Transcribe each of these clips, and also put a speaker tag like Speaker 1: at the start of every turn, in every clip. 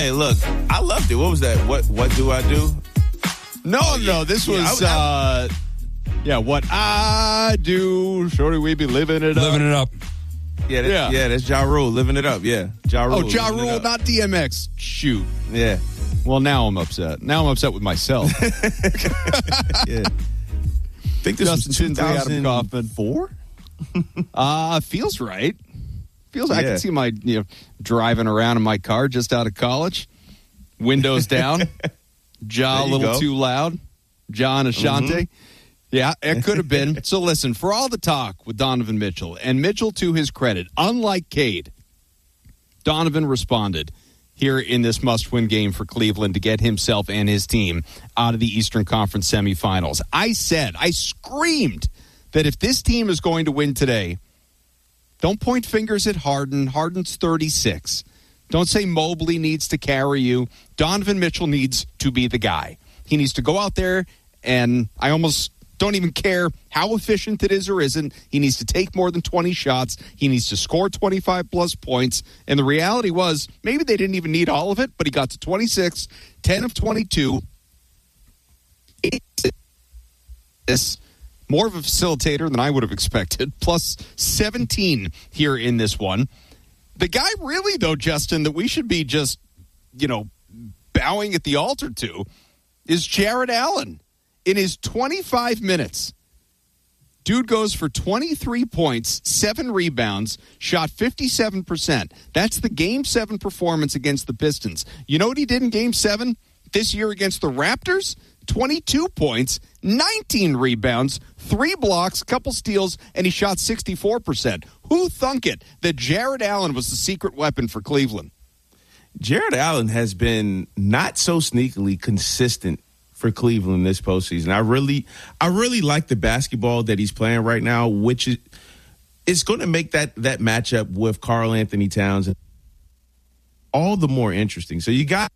Speaker 1: Hey, look, I loved it. What was that? What do I do?
Speaker 2: No, this was, what I do. Shorty, we be living it up.
Speaker 3: Living it up.
Speaker 1: Yeah, that's Ja Rule, living it up, ja Rule.
Speaker 2: Oh, Ja Rule, not DMX. Shoot.
Speaker 1: Yeah.
Speaker 2: Well, now I'm upset. Now I'm upset with myself.
Speaker 1: Yeah. I think this
Speaker 2: Justin
Speaker 1: was
Speaker 2: Tinsley, Adam Kaufman.
Speaker 1: 2004?
Speaker 2: Feels right. I can see my driving around in my car just out of college, windows down, Ja a little too loud, Ja and Ashanti. Mm-hmm. Yeah, it could have been. So listen, for all the talk with Donovan Mitchell, and Mitchell, to his credit, unlike Cade, Donovan responded here in this must-win game for Cleveland to get himself and his team out of the Eastern Conference semifinals. I screamed that if this team is going to win today, don't point fingers at Harden. Harden's 36. Don't say Mobley needs to carry you. Donovan Mitchell needs to be the guy. He needs to go out there, and I almost don't even care how efficient it is or isn't. He needs to take more than 20 shots. He needs to score 25-plus points. And the reality was, maybe they didn't even need all of it, but he got to 26, 10 of 22. More of a facilitator than I would have expected, plus 17 here in this one. The guy really, though, Justin, that we should be just, bowing at the altar to is Jarrett Allen. In his 25 minutes, dude goes for 23 points, 7 rebounds, shot 57%. That's the Game 7 performance against the Pistons. You know what he did in Game 7 this year against the Raptors? 22 points, 19 rebounds, 3 blocks, couple steals, and he shot 64%. Who thunk it that Jarrett Allen was the secret weapon for Cleveland?
Speaker 1: Jarrett Allen has been not so sneakily consistent for Cleveland this postseason. I really like the basketball that he's playing right now, which is going to make that matchup with Karl Anthony Towns all the more interesting. So you have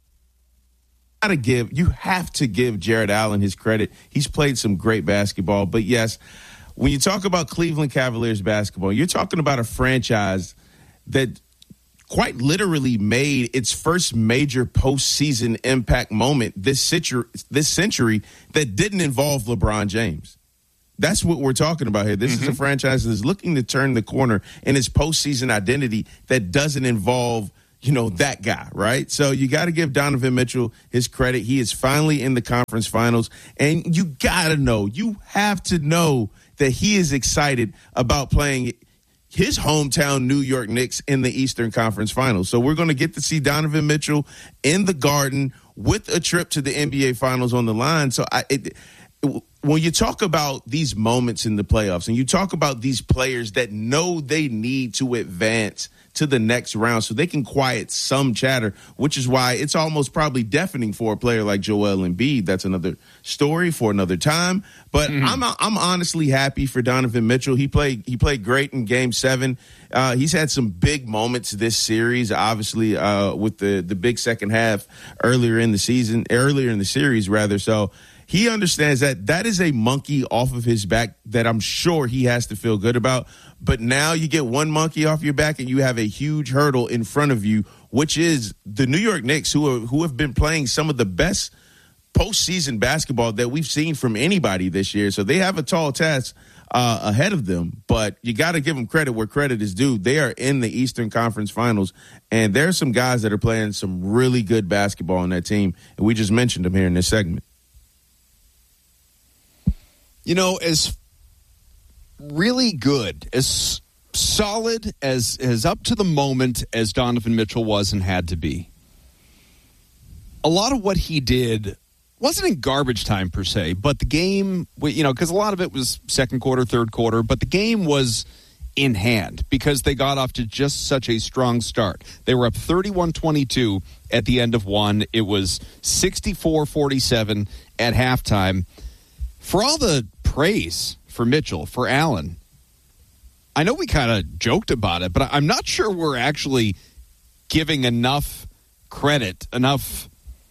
Speaker 1: to give Jarrett Allen his credit. He's played some great basketball. But yes, when you talk about Cleveland Cavaliers basketball, you're talking about a franchise that quite literally made its first major postseason impact moment this century that didn't involve LeBron James. That's what we're talking about here. This is a franchise that is looking to turn the corner in its postseason identity that doesn't involve, that guy, right? So you got to give Donovan Mitchell his credit. He is finally in the conference finals, and you have to know that he is excited about playing his hometown New York Knicks in the Eastern Conference Finals. So we're going to get to see Donovan Mitchell in the Garden with a trip to the NBA Finals on the line. So when you talk about these moments in the playoffs and you talk about these players that know they need to advance to the next round so they can quiet some chatter, which is why it's almost probably deafening for a player like Joel Embiid. That's another story for another time. But I'm honestly happy for Donovan Mitchell. He played great in Game 7. He's had some big moments this series, obviously, with the big second half earlier in the series. So he understands that is a monkey off of his back that I'm sure he has to feel good about. But now you get one monkey off your back and you have a huge hurdle in front of you, which is the New York Knicks, who have been playing some of the best postseason basketball that we've seen from anybody this year. So they have a tall task ahead of them, but you got to give them credit where credit is due. They are in the Eastern Conference Finals, and there are some guys that are playing some really good basketball on that team, and we just mentioned them here in this segment.
Speaker 2: As really good, as solid, as up to the moment as Donovan Mitchell was and had to be, a lot of what he did wasn't in garbage time per se, but the game, because a lot of it was second quarter, third quarter, but the game was in hand because they got off to just such a strong start. They were up 31-22 at the end of one. It was 64-47 at halftime. For all the praise for Mitchell, for Allen, I know we kind of joked about it, but I'm not sure we're actually giving enough credit, enough,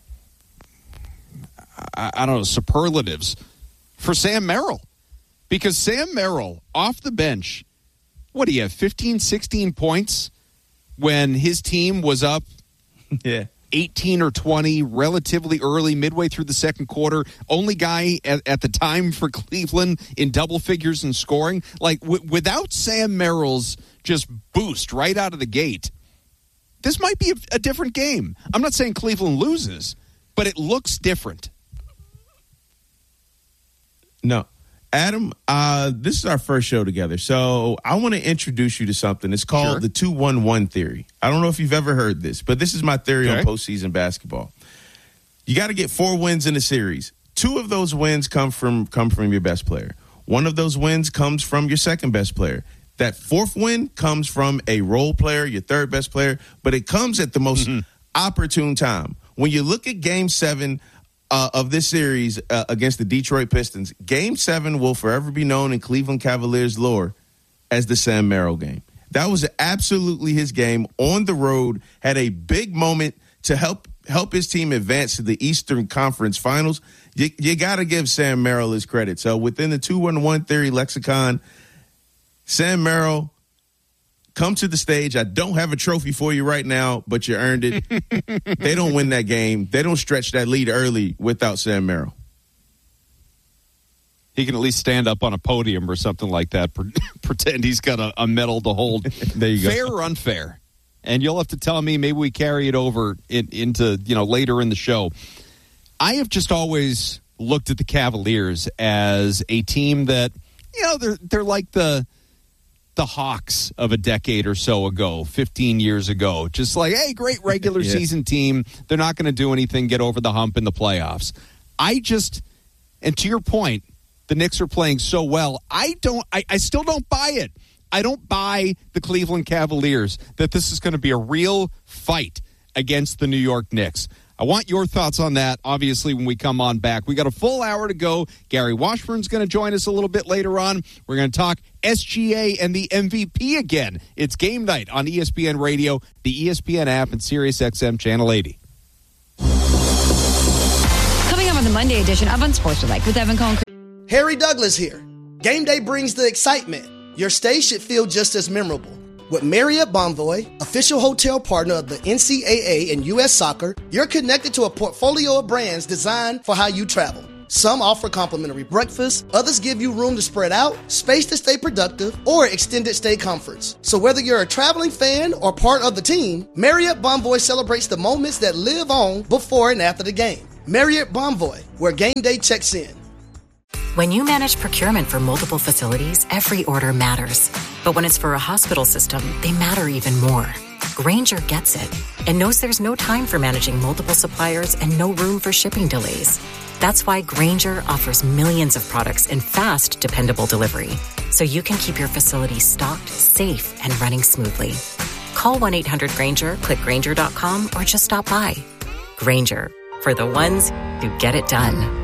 Speaker 2: I don't know, superlatives for Sam Merrill. Because Sam Merrill, off the bench, what do you have, 15, 16 points when his team was up 18 or 20, relatively early, midway through the second quarter. Only guy at the time for Cleveland in double figures in scoring. Like, without Sam Merrill's just boost right out of the gate, this might be a different game. I'm not saying Cleveland loses, but it looks different.
Speaker 1: No. Adam, this is our first show together, so I want to introduce you to something. It's called the 2-1-1 theory. I don't know if you've ever heard this, but this is my theory on postseason basketball. You got to get 4 wins in a series. 2 of those wins come from your best player. 1 of those wins comes from your second best player. That 4th win comes from a role player, your third best player, but it comes at the most opportune time. When you look at Game 7 of this series against the Detroit Pistons, Game 7 will forever be known in Cleveland Cavaliers lore as the Sam Merrill game. That was absolutely his game on the road, had a big moment to help his team advance to the Eastern Conference Finals. You got to give Sam Merrill his credit. So within the 2-1-1 theory lexicon, Sam Merrill, come to the stage. I don't have a trophy for you right now, but you earned it. They don't win that game. They don't stretch that lead early without Sam Merrill.
Speaker 2: He can at least stand up on a podium or something like that, pretend he's got a medal to hold.
Speaker 1: There you go.
Speaker 2: Fair or unfair? And you'll have to tell me, maybe we carry it over into later in the show. I have just always looked at the Cavaliers as a team that, they're like the Hawks of a decade or so ago, 15 years ago. Just like, hey, great regular season team. They're not going to do anything, get over the hump in the playoffs. And to your point, the Knicks are playing so well. I still don't buy it. I don't buy the Cleveland Cavaliers that this is going to be a real fight against the New York Knicks. I want your thoughts on that, obviously, when we come on back. We got a full hour to go. Gary Washburn's going to join us a little bit later on. We're going to talk SGA and the MVP again. It's game night on ESPN Radio, the ESPN app, and SiriusXM Channel 80.
Speaker 3: Coming up on the Monday edition of Unsportsmanlike with Evan Cohen.
Speaker 4: Harry Douglas here. Game day brings the excitement. Your stay should feel just as memorable. With Marriott Bonvoy, official hotel partner of the NCAA and U.S. Soccer, you're connected to a portfolio of brands designed for how you travel. Some offer complimentary breakfast, others give you room to spread out, space to stay productive, or extended stay comforts. So whether you're a traveling fan or part of the team, Marriott Bonvoy celebrates the moments that live on before and after the game. Marriott Bonvoy, where game day checks in.
Speaker 5: When you manage procurement for multiple facilities, every order matters. But when it's for a hospital system, they matter even more. Grainger gets it and knows there's no time for managing multiple suppliers and no room for shipping delays. That's why Grainger offers millions of products in fast, dependable delivery, so you can keep your facility stocked, safe, and running smoothly. Call 1-800-GRAINGER, click Grainger.com, or just stop by. Grainger, for the ones who get it done.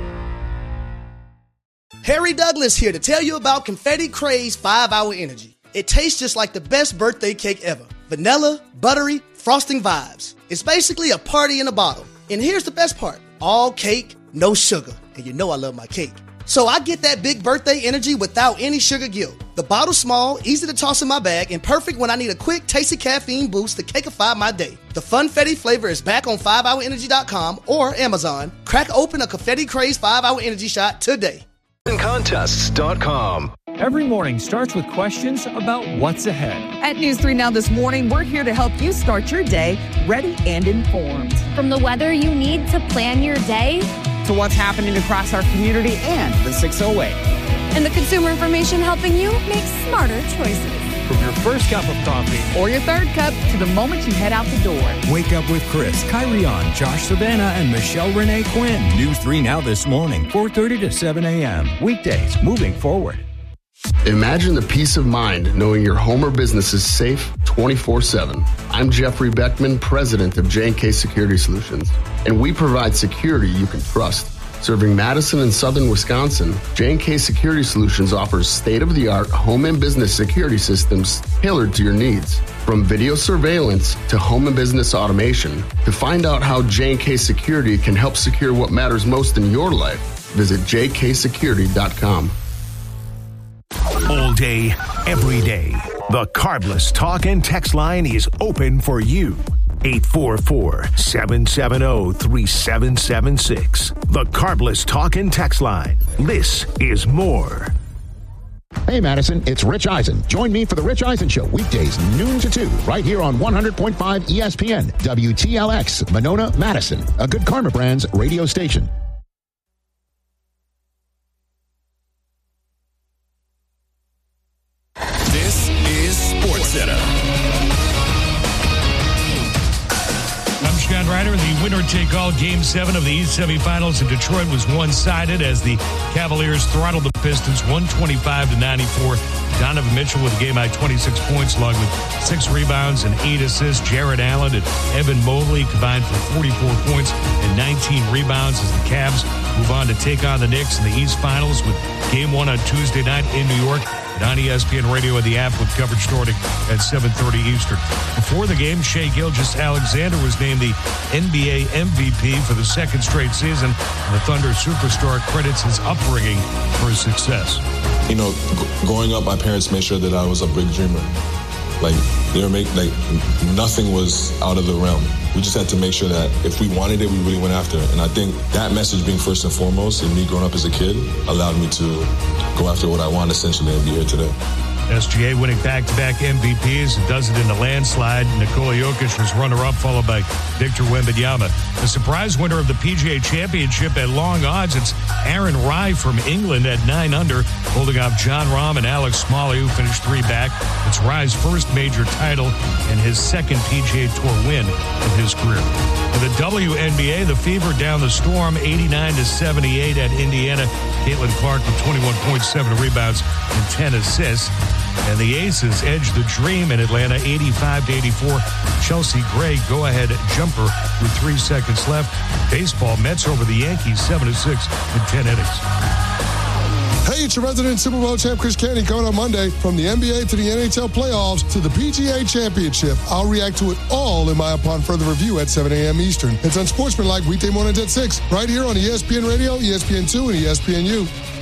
Speaker 4: Harry Douglas here to tell you about Confetti Craze 5-Hour Energy. It tastes just like the best birthday cake ever. Vanilla, buttery, frosting vibes. It's basically a party in a bottle. And here's the best part. All cake, no sugar. And you know I love my cake. So I get that big birthday energy without any sugar guilt. The bottle's small, easy to toss in my bag, and perfect when I need a quick, tasty caffeine boost to cakeify my day. The Funfetti flavor is back on 5hourenergy.com or Amazon. Crack open a Confetti Craze 5-Hour Energy shot today.
Speaker 6: Contests.com.
Speaker 7: Every morning starts with questions about what's ahead.
Speaker 8: At News 3 Now this morning, we're here to help you start your day ready and informed.
Speaker 9: From the weather you need to plan your day,
Speaker 8: to what's happening across our community and the 608.
Speaker 9: And the consumer information helping you make smarter choices.
Speaker 7: From your first cup of coffee
Speaker 8: or your third cup to the moment you head out the door.
Speaker 10: Wake up with Chris, Kyrie on, Josh Savannah, and Michelle Renee Quinn. News 3 Now this morning, 4:30 to 7 a.m. Weekdays, moving forward.
Speaker 11: Imagine the peace of mind knowing your home or business is safe 24/7. I'm Jeffrey Beckman, president of J&K Security Solutions, and we provide security you can trust. Serving Madison and southern Wisconsin, J&K Security Solutions offers state-of-the-art home and business security systems tailored to your needs. From video surveillance to home and business automation, to find out how J&K Security can help secure what matters most in your life, visit jksecurity.com.
Speaker 6: All day, every day, the Carbless talk and text line is open for you. 844-770-3776. The Carbless Talk and Text Line. This is more.
Speaker 12: Hey, Madison, it's Rich Eisen. Join me for The Rich Eisen Show, weekdays noon to 2, right here on 100.5 ESPN, WTLX, Monona, Madison, a Good Karma Brands radio station.
Speaker 13: This is SportsCenter.
Speaker 14: I'm Scott Ryder. The winner-take-all Game 7 of the East semifinals in Detroit was one-sided as the Cavaliers throttled the Pistons 125-94. Donovan Mitchell with a game-high 26 points, along with 6 rebounds and 8 assists. Jared Allen and Evan Mobley combined for 44 points and 19 rebounds as the Cavs move on to take on the Knicks in the East Finals with Game 1 on Tuesday night in New York. On ESPN Radio and the app with coverage starting at 7:30 Eastern. Before the game, Shai Gilgeous-Alexander was named the NBA MVP for the second straight season. The Thunder superstar credits his upbringing for his success.
Speaker 15: You know, growing up, my parents made sure that I was a big dreamer. Nothing was out of the realm. We just had to make sure that if we wanted it, we really went after it. And I think that message being first and foremost, and me growing up as a kid, allowed me to go after what I want essentially and be here today.
Speaker 14: SGA winning back-to-back MVPs and does it in a landslide. Nikola Jokic was runner-up, followed by Victor Wembanyama. The surprise winner of the PGA Championship at long odds, it's Aaron Rai from England at 9 under, holding off Jon Rahm and Alex Smalley, who finished 3 back. It's Rai's first major title and his second PGA Tour win of his career. In the WNBA, the Fever down the Storm 89-78 at Indiana. Caitlin Clark with 21.7 rebounds and 10 assists. And the Aces edge the Dream in Atlanta 85-84. Chelsea Gray go-ahead jumper with 3 seconds left. Baseball, Mets over the Yankees 7-6 in 10 innings.
Speaker 16: Hey, it's your resident Super Bowl champ, Chris Canty, coming on Monday. From the NBA to the NHL playoffs to the PGA Championship, I'll react to it all in my Upon Further Review at 7 a.m. Eastern. It's Unsportsmanlike weekday mornings at 6, right here on ESPN Radio, ESPN2, and ESPNU.